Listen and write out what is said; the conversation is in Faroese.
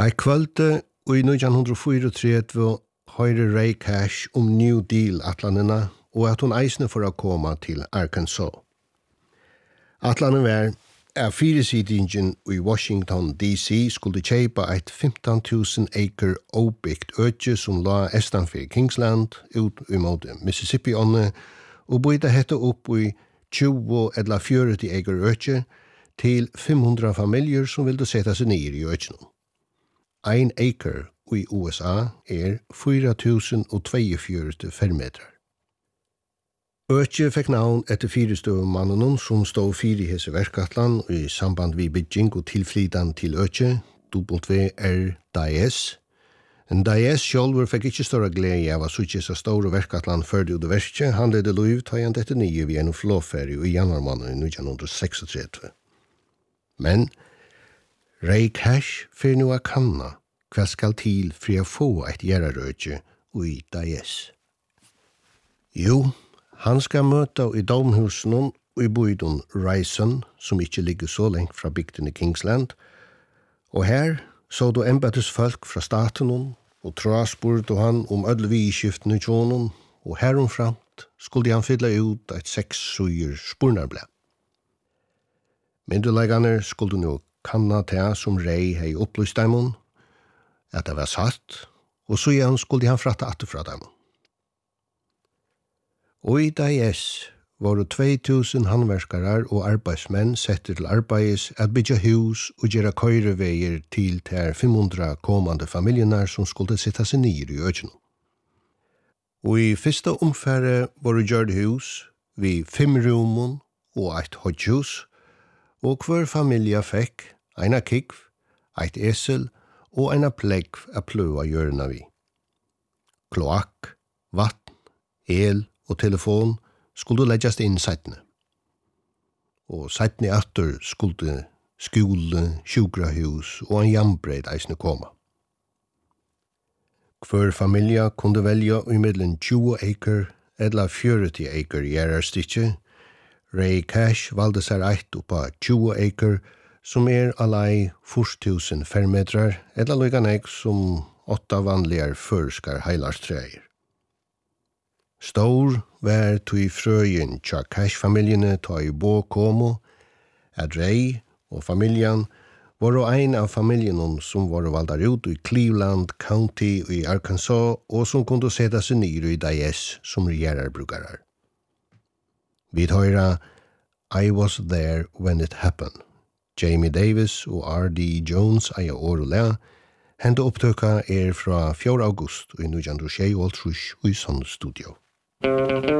Ei kvölde i 1934 høyre Ray Cash New Deal-atlanina og at hun eisne for å komme til Arkansas. Atlanen var fyresidingen i Washington D.C. skulle kjeipa et 15.000 acre obyggt økje som la estanfyr Kingsland ut imot Mississippi-ånne og bøyde hette opp i 20 eller 40 acre økje til 500 familier som ville sette seg ned i økjene. Ein acre i USA 4.042 fermeter. Økje fikk navn etter fyrestøvmannen som stod fyre i hese verkatlan i samband vi bygging og tilflytan til Økje, WR Dias. En Dias sjálfur fikk ikke større glede av å suttje så store verkatlan før det verkje. Han ledde lov tagjant etter nye ved en flåferie i januarmannen i 1936. Men Ray Cash fyrir nu a kanna hva skal til for å få et gjerrarøkje i Dias. Jo, han skal møte i domhusen og i bydon Rison, som ikke ligger så lengt fra bygden i Kingsland. Og her så du embedsfolk fra staten og traspurte han ødelviskiften i tjonen, og heromframt skulle han fylle ut et 6-7 spurnarblad. Myndelegane skulle nå kanna til som Ray hei opplyst dem at det var satt, og så igjen skulle han fratta atter fra dem. Og i DIS var det 2000 handverskere og arbeidsmenn setter til arbeids at bygge hus og gjøre køyreveier til 500 kommande familjener som skulle sitte seg ned i økene. Og i første omfære var det gjort hus ved 5 rom og et hodjhus, og hver familie fikk en kikv, et esel og en plegg å pløve hjørne vi. Kloakk, vatten, el og telefon skulle legges inn settene. Og settene etter skulle skole, sjukrahus og en jambreid eisne komme. Hver familie kunne velge imellom 20 acre eller 40 acre gjerrarstykje. Ray Cash valde seg eit oppa 20 acre som alai 40.000 fermetrar eller lyganek som 8 vanligar førskar heilarstræger. Stor var tui frøyen tja Cash-familjene ta i bå komo, at Ray og familjen var ein av familjen som var valdar ut i Cleveland County i Arkansas og som kunde seta seg ned i DIS som regjerarbrukarar. Vi høyra I Was There When It Happened. Jamie Davis og R.D. Jones eier årlig. Hente opptøkka fra 4. august i 1926 i Sons Studio.